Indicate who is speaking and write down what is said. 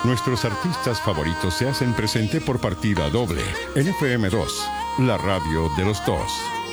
Speaker 1: Nuestros artistas favoritos se hacen presente por partida doble en FM2, la radio de los dos.